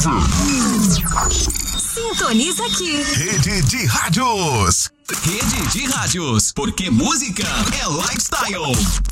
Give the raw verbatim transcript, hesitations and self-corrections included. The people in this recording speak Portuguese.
Sintoniza aqui. Rede de Rádios. Rede de Rádios, porque música é lifestyle.